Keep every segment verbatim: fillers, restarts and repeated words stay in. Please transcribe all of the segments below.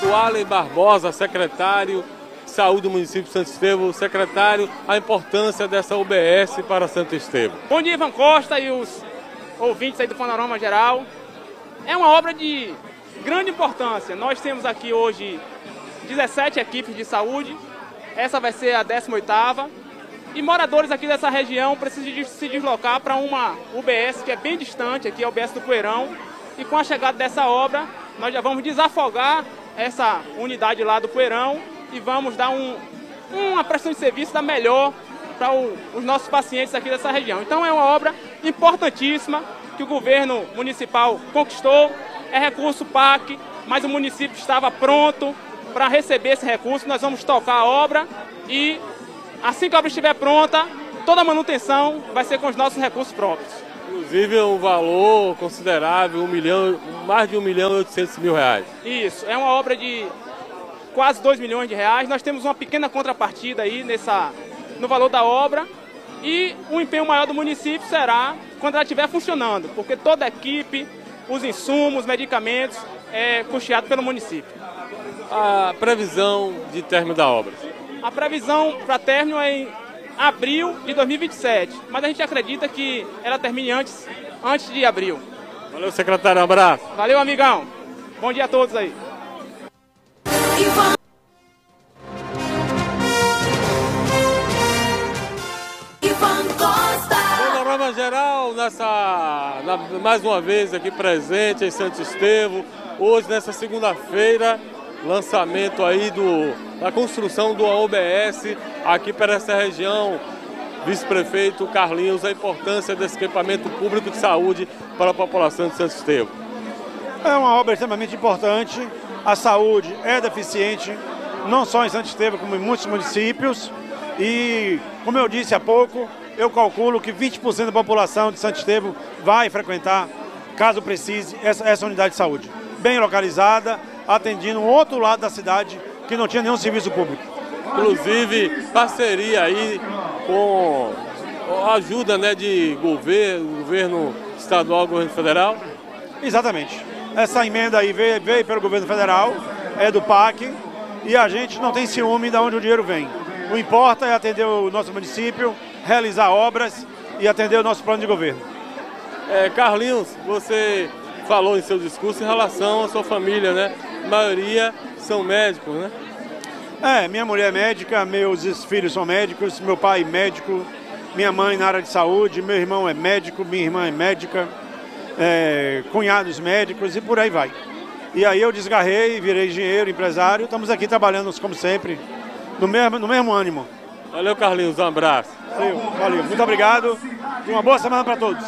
o Alen Barbosa, secretário de Saúde do município de Santo Estevão. Secretário, a importância dessa U B S para Santo Estevão. Bom dia, Ivan Costa e os ouvintes aí do Panorama Geral. É uma obra de grande importância. Nós temos aqui hoje dezessete equipes de saúde, essa vai ser a décima oitava, e moradores aqui dessa região precisam de se deslocar para uma U B S que é bem distante, aqui é a U B S do Poeirão, e com a chegada dessa obra, nós já vamos desafogar essa unidade lá do Poeirão e vamos dar um, uma prestação de serviço da melhor para os nossos pacientes aqui dessa região. Então é uma obra importantíssima que o governo municipal conquistou, é recurso P A C, mas o município estava pronto para receber esse recurso. Nós vamos tocar a obra e assim que a obra estiver pronta, toda a manutenção vai ser com os nossos recursos próprios. Inclusive é um valor considerável, um milhão, mais de um milhão e oitocentos mil reais. Isso, é uma obra de quase dois milhões de reais. Nós temos uma pequena contrapartida aí nessa, no valor da obra, e o empenho maior do município será quando ela estiver funcionando, porque toda a equipe, os insumos, medicamentos, é custeado pelo município. A previsão de término da obra? A previsão para término é em abril de dois mil e vinte e sete, mas a gente acredita que ela termine antes, antes de abril. Valeu, secretário, um abraço. Valeu, amigão. Bom dia a todos aí. Panorama Geral, nessa, na, mais uma vez aqui presente em Santo Estevão, hoje nessa segunda-feira, lançamento aí do, da construção do U B S aqui para essa região. Vice-prefeito Carlinhos, a importância desse equipamento público de saúde para a população de Santo Estevão. É uma obra extremamente importante, a saúde é deficiente, não só em Santo Estevão, como em muitos municípios, e como eu disse há pouco, eu calculo que vinte por cento da população de Santo Estevão vai frequentar, caso precise, essa, essa unidade de saúde. Bem localizada, atendendo um outro lado da cidade que não tinha nenhum serviço público. Inclusive, parceria aí com a ajuda, né, de governo, governo estadual, governo federal? Exatamente. Essa emenda aí veio, veio pelo governo federal, é do P A C, e a gente não tem ciúme de onde o dinheiro vem. O que importa é atender o nosso município, realizar obras e atender o nosso plano de governo. É, Carlinhos, você falou em seu discurso em relação à sua família, né? A maioria são médicos, né? É, minha mulher é médica, meus filhos são médicos, meu pai é médico, minha mãe na área de saúde, meu irmão é médico, minha irmã é médica, é, cunhados médicos e por aí vai. E aí eu desgarrei, virei engenheiro, empresário, estamos aqui trabalhando como sempre, no mesmo, no mesmo ânimo. Valeu, Carlinhos, um abraço. Valeu, valeu. Muito obrigado e uma boa semana para todos.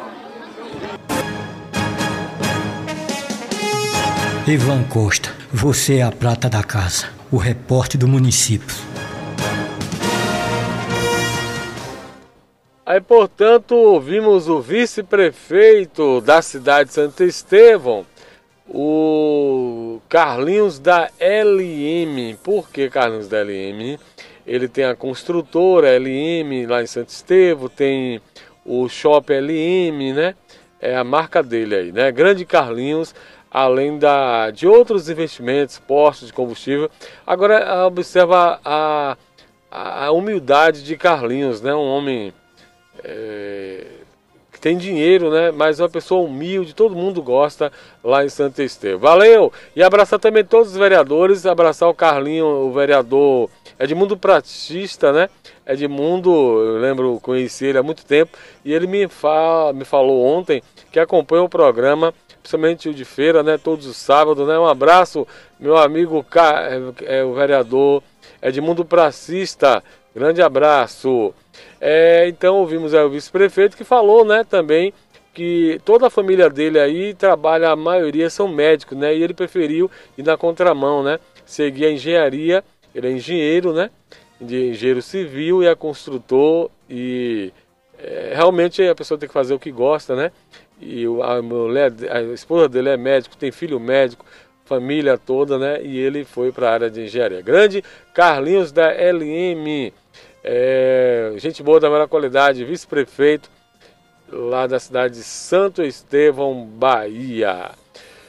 Ivan Costa, você é a prata da casa, o repórter do município. Aí, portanto, ouvimos o vice-prefeito da cidade de Santo Estevão, o Carlinhos da L M. Por que Carlinhos da L M? Ele tem a construtora L M lá em Santo Estevão, tem o Shopping L M, né? É a marca dele aí, né? Grande Carlinhos, além da, de outros investimentos, postos de combustível. Agora, observa a, a, a humildade de Carlinhos, né? Um homem é, que tem dinheiro, né? Mas é uma pessoa humilde, todo mundo gosta lá em Santo Estevão. Valeu! E abraçar também todos os vereadores, abraçar o Carlinho, o vereador Edmundo Pratista, né? Edmundo, eu lembro, conheci ele há muito tempo, e ele me, fala, me falou ontem que acompanha o programa, principalmente o de feira, né? Todos os sábados, né? Um abraço, meu amigo, é, é, o vereador Edmundo Pratista, grande abraço. É, então ouvimos aí o vice-prefeito que falou, né, também que toda a família dele aí trabalha, a maioria são médicos, né, e ele preferiu ir na contramão, né, seguir a engenharia, ele é engenheiro, né, de engenheiro civil e é construtor, e é, realmente a pessoa tem que fazer o que gosta, né, e a mulher, a esposa dele é médico, tem filho médico, família toda, né, e ele foi para a área de engenharia. Grande Carlinhos da L M, é, gente boa da melhor qualidade, vice-prefeito lá da cidade de Santo Estevão, Bahia.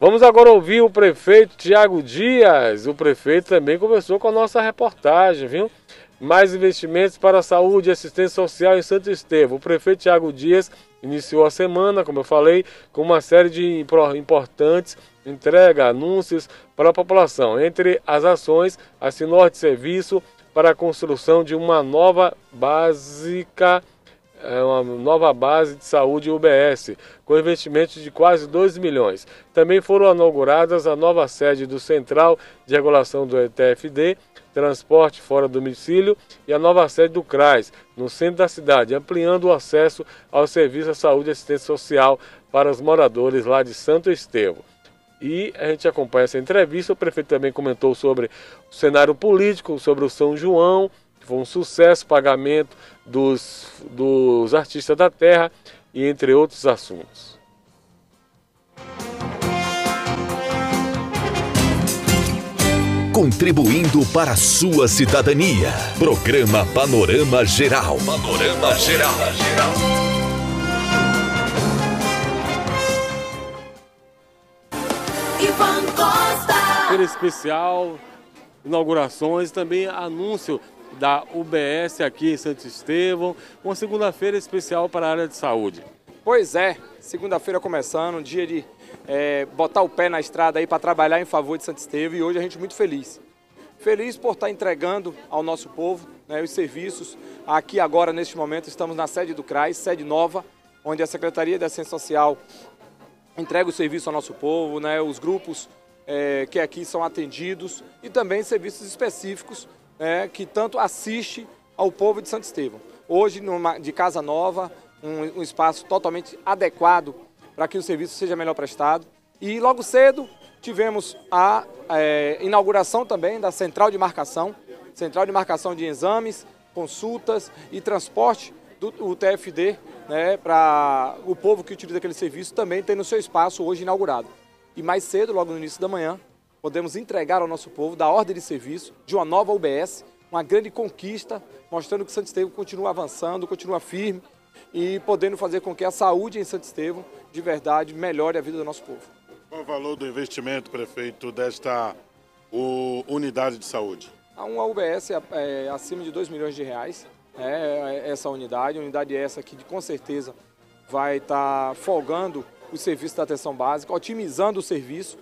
Vamos agora ouvir o prefeito Tiago Dias. O prefeito também conversou com a nossa reportagem, viu? Mais investimentos para a saúde e assistência social em Santo Estevão. O prefeito Tiago Dias iniciou a semana, como eu falei, com uma série de importantes entrega, anúncios para a população. Entre as ações, assinou de serviço para a construção de uma nova básica uma nova base de saúde U B S, com investimento de quase dois milhões. Também foram inauguradas a nova sede do Central de Regulação do T F D, Transporte Fora do Domicílio, e a nova sede do CRAS, no centro da cidade, ampliando o acesso ao serviço de saúde e assistência social para os moradores lá de Santo Estevão. E a gente acompanha essa entrevista. O prefeito também comentou sobre o cenário político, sobre o São João, que foi um sucesso, pagamento dos, dos artistas da terra e entre outros assuntos. Contribuindo para a sua cidadania. Programa Panorama Geral. Panorama Geral. Ivan Costa. Feira especial, inaugurações, também anúncio da U B S aqui em Santo Estevão, uma segunda-feira especial para a área de saúde. Pois é, segunda-feira começando, um dia de é, botar o pé na estrada aí para trabalhar em favor de Santo Estevão, e hoje a gente muito feliz. Feliz por estar entregando ao nosso povo, né, os serviços. Aqui agora, neste momento, estamos na sede do CRAS, sede nova, onde a Secretaria de Assistência Social entrega o serviço ao nosso povo, né, os grupos é, que aqui são atendidos e também serviços específicos É, que tanto assiste ao povo de Santo Estevão. Hoje, numa, de casa nova, um, um espaço totalmente adequado para que o serviço seja melhor prestado. E logo cedo tivemos a é, inauguração também da central de marcação, central de marcação de exames, consultas e transporte do, do T F D, né, para o povo que utiliza aquele serviço também tem no seu espaço hoje inaugurado. E mais cedo, logo no início da manhã, podemos entregar ao nosso povo da ordem de serviço de uma nova U B S, uma grande conquista, mostrando que Santo Estevão continua avançando, continua firme e podendo fazer com que a saúde em Santo Estevão, de verdade, melhore a vida do nosso povo. Qual o valor do investimento, prefeito, desta o, unidade de saúde? Uma U B S é, é acima de dois milhões de reais, é, é essa unidade, unidade essa que com certeza vai estar folgando o serviço da atenção básica, otimizando o serviço,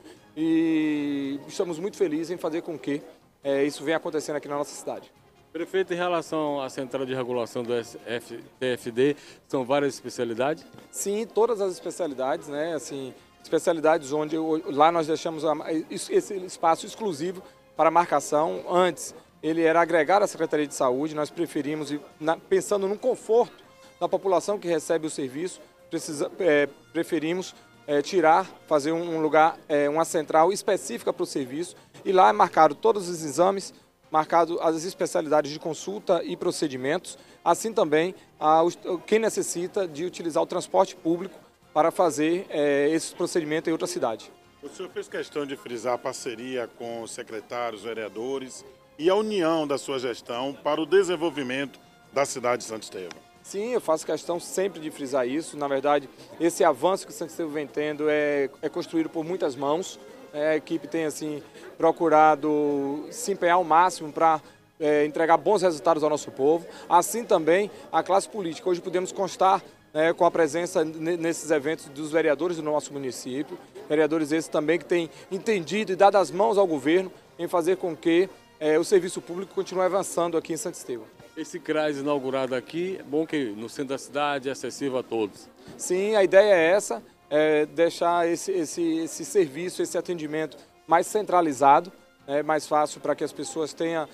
e estamos muito felizes em fazer com que é, isso venha acontecendo aqui na nossa cidade. Prefeito, em relação à Central de Regulação do T F D, são várias especialidades? Sim, todas as especialidades, né? Assim, especialidades onde lá nós deixamos esse espaço exclusivo para marcação. Antes, ele era agregado à Secretaria de Saúde, nós preferimos, pensando no conforto da população que recebe o serviço, precisa, é, preferimos É, tirar, fazer um lugar, é, uma central específica para o serviço, e lá é marcado todos os exames, marcado as especialidades de consulta e procedimentos, assim também a, os, quem necessita de utilizar o transporte público para fazer é, esses procedimentos em outra cidade. O senhor fez questão de frisar a parceria com os secretários, vereadores e a união da sua gestão para o desenvolvimento da cidade de Santo Estevão. Sim, eu faço questão sempre de frisar isso. Na verdade, esse avanço que o Santo Estevão vem tendo é, é construído por muitas mãos. A equipe tem assim, procurado se empenhar ao máximo para é, entregar bons resultados ao nosso povo. Assim também a classe política. Hoje podemos constar é, com a presença nesses eventos dos vereadores do nosso município. Vereadores esses também que têm entendido e dado as mãos ao governo em fazer com que é, o serviço público continue avançando aqui em Santo Estevão. Esse CRAS inaugurado aqui, é bom que no centro da cidade é acessível a todos. Sim, a ideia é essa, é deixar esse, esse, esse serviço, esse atendimento mais centralizado, é mais fácil para que as pessoas tenham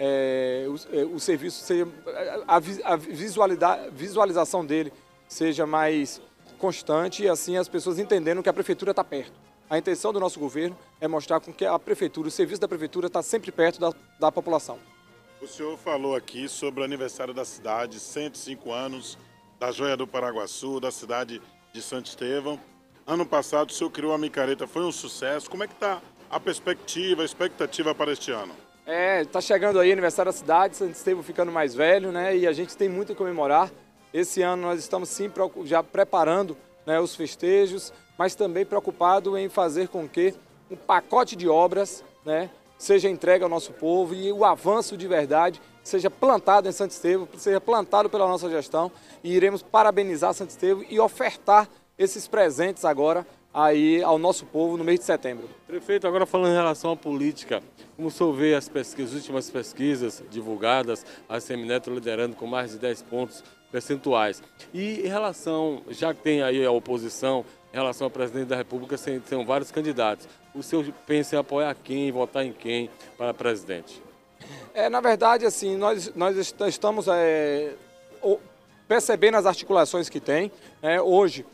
é, o, o serviço, seja, a, a visualização dele seja mais constante, e assim as pessoas entendendo que a prefeitura está perto. A intenção do nosso governo é mostrar com que a prefeitura, o serviço da prefeitura está sempre perto da, da população. O senhor falou aqui sobre o aniversário da cidade, cento e cinco anos da Joia do Paraguaçu, da cidade de Santo Estevão. Ano passado o senhor criou a micareta, foi um sucesso. Como é que está a perspectiva, a expectativa para este ano? É, está chegando aí o aniversário da cidade, Santo Estevão ficando mais velho, né? E a gente tem muito a comemorar. Esse ano nós estamos sim já preparando né, os festejos, mas também preocupado em fazer com que um pacote de obras, né, seja entregue ao nosso povo e o avanço de verdade seja plantado em Santo Estevão, seja plantado pela nossa gestão, e iremos parabenizar Santo Estevão e ofertar esses presentes agora aí ao nosso povo no mês de setembro. Prefeito, agora falando em relação à política, como o senhor vê as, pesquisas, as últimas pesquisas divulgadas, a Semineto liderando com mais de dez pontos percentuais. E em relação, já que tem aí a oposição, em relação ao presidente da República, são vários candidatos. O senhor pensa em apoiar quem, votar em quem para presidente? É, na verdade, assim, nós, nós estamos é, percebendo as articulações que tem, né, hoje,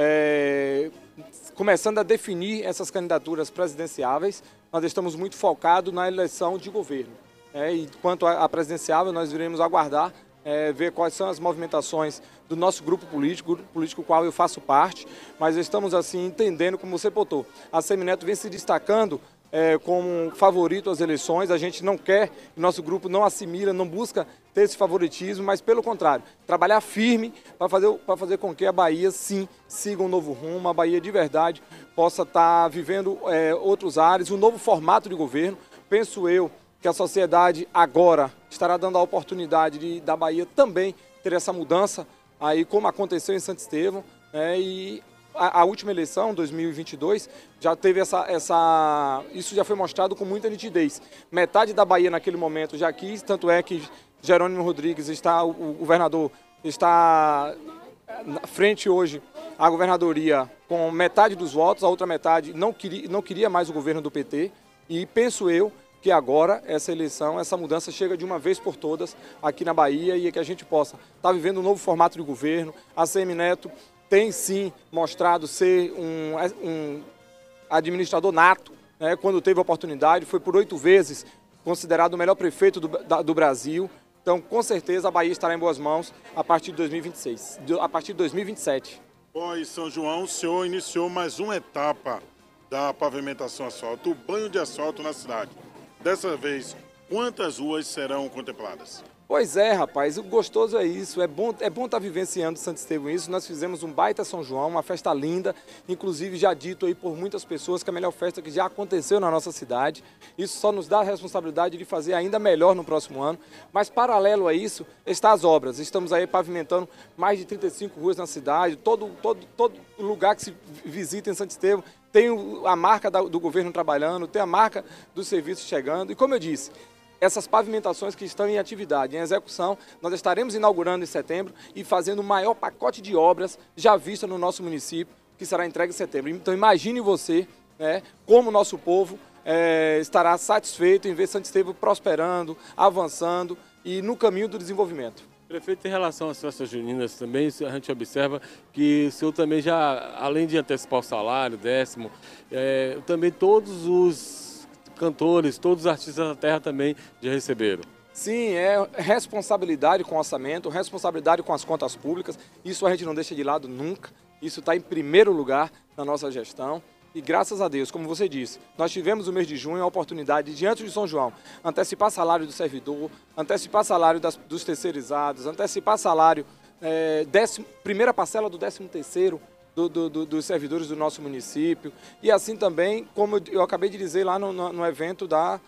é, começando a definir essas candidaturas presidenciáveis. Nós estamos muito focados na eleição de governo. É, e quanto à presidenciável, nós iremos aguardar, é, ver quais são as movimentações do nosso grupo político, grupo político qual eu faço parte, mas estamos assim entendendo, como você botou, a Semineto vem se destacando é, como favorito às eleições. A gente não quer, nosso grupo não assimila, não busca ter esse favoritismo, mas pelo contrário, trabalhar firme para fazer, para fazer com que a Bahia, sim, siga um novo rumo, a Bahia de verdade possa estar vivendo é, outros ares, um novo formato de governo. Penso eu que a sociedade agora estará dando a oportunidade de, da Bahia também ter essa mudança, aí como aconteceu em Santo Estevão, né, e a, a última eleição, dois mil e vinte e dois, já teve essa, essa, isso já foi mostrado com muita nitidez. Metade da Bahia naquele momento já quis, tanto é que Jerônimo Rodrigues, está, o, o governador, está na frente hoje à governadoria com metade dos votos, a outra metade não queria, não queria mais o governo do P T, e penso eu que agora essa eleição, essa mudança chega de uma vez por todas aqui na Bahia e que a gente possa estar vivendo um novo formato de governo. A Semineto tem sim mostrado ser um, um administrador nato, né? Quando teve a oportunidade, foi por oito vezes considerado o melhor prefeito do, da, do Brasil. Então, com certeza, a Bahia estará em boas mãos a partir de dois mil e vinte e seis, a partir de dois mil e vinte e sete. Pós São João, o senhor iniciou mais uma etapa da pavimentação asfalto, o banho de asfalto na cidade. Dessa vez, quantas ruas serão contempladas? Pois é, rapaz, o gostoso é isso, é bom é bom estar vivenciando Santo Estevão isso. Nós fizemos um baita São João, uma festa linda, inclusive já dito aí por muitas pessoas que é a melhor festa que já aconteceu na nossa cidade. Isso só nos dá a responsabilidade de fazer ainda melhor no próximo ano, mas paralelo a isso, estão as obras. Estamos aí pavimentando mais de trinta e cinco ruas na cidade, todo, todo, todo lugar que se visita em Santo Estevão tem a marca do governo trabalhando, tem a marca dos serviços chegando, e como eu disse, essas pavimentações que estão em atividade, em execução, nós estaremos inaugurando em setembro e fazendo o maior pacote de obras já visto no nosso município, que será entregue em setembro. Então imagine você, né, como o nosso povo é, estará satisfeito em ver Santo Estevão prosperando, avançando e no caminho do desenvolvimento. Prefeito, em relação às festas juninas também, a gente observa que o senhor também já, além de antecipar o salário, décimo, é, também todos os cantores, todos os artistas da terra também já receberam. Sim, é responsabilidade com o orçamento, responsabilidade com as contas públicas, isso a gente não deixa de lado nunca, isso está em primeiro lugar na nossa gestão. E graças a Deus, como você disse, nós tivemos no mês de junho a oportunidade de, antes de São João, antecipar salário do servidor, antecipar salário das, dos terceirizados, antecipar salário, é, décimo, primeira parcela do décimo terceiro do, do, do, dos servidores do nosso município. E assim também, como eu acabei de dizer lá no, no, no evento da,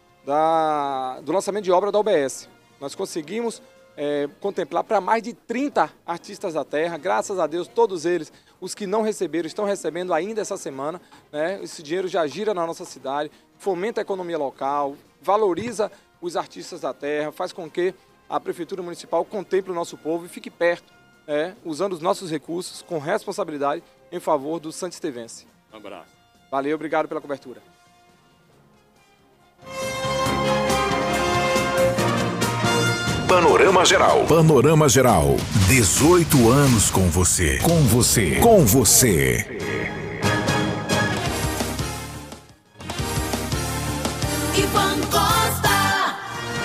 da, do lançamento de obra da O B S. Nós conseguimos é, contemplar para mais de trinta artistas da terra, graças a Deus, todos eles, os que não receberam, estão recebendo ainda essa semana, né? Esse dinheiro já gira na nossa cidade, fomenta a economia local, valoriza os artistas da terra, faz com que a Prefeitura Municipal contemple o nosso povo e fique perto, né? Usando os nossos recursos com responsabilidade em favor do Santo Estevense. Um abraço. Valeu, obrigado pela cobertura. Panorama Geral. Panorama Geral. dezoito anos com você. Com você. Com você. Ivan Costa.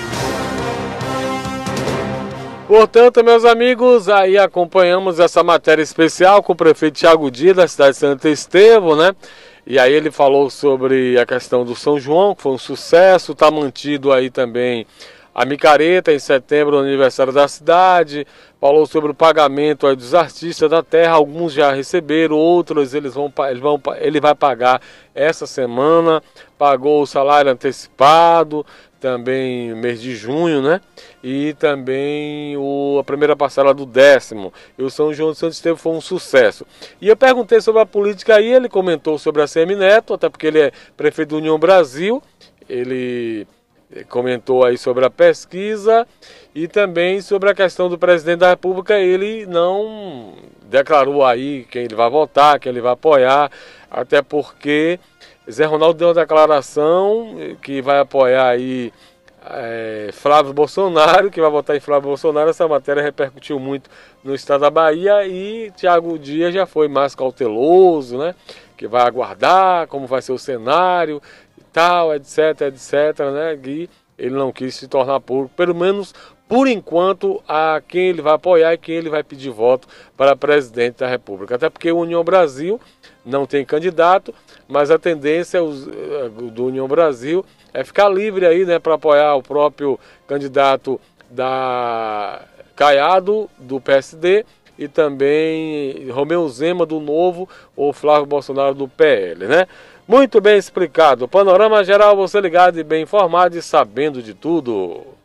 Portanto, meus amigos, aí acompanhamos essa matéria especial com o prefeito Thiago Dias, da cidade de Santo Estevão, né? E aí ele falou sobre a questão do São João, que foi um sucesso, está mantido aí também a micareta em setembro, no aniversário da cidade. Falou sobre o pagamento aí dos artistas da terra. Alguns já receberam, outros eles vão, eles vão, ele vai pagar essa semana. Pagou o salário antecipado, também mês de junho, né? E também o, a primeira parcela do décimo. E o São João de Santo Estevão foi um sucesso. E eu perguntei sobre a política aí, ele comentou sobre a Semineto, até porque ele é prefeito do União Brasil. Ele comentou aí sobre a pesquisa e também sobre a questão do presidente da República. Ele não declarou aí quem ele vai votar, quem ele vai apoiar, até porque Zé Ronaldo deu uma declaração que vai apoiar aí é, Flávio Bolsonaro, que vai votar em Flávio Bolsonaro. Essa matéria repercutiu muito no estado da Bahia e Thiago Dias já foi mais cauteloso, né? Que vai aguardar como vai ser o cenário e tal, etc, etc, né? E ele não quis se tornar público, pelo menos por enquanto, a quem ele vai apoiar e quem ele vai pedir voto para presidente da República. Até porque o União Brasil não tem candidato, mas a tendência do União Brasil é ficar livre aí, né, para apoiar o próprio candidato da Caiado, do P S D, e também Romeu Zema, do Novo, ou Flávio Bolsonaro, do P L, né? Muito bem explicado. Panorama Geral, você ligado e bem informado e sabendo de tudo.